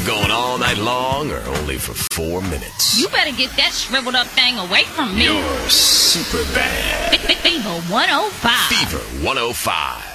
you going all night long or only for 4 minutes? You better get that shriveled up thing away from me. You're super bad. Fever 105. Fever 105.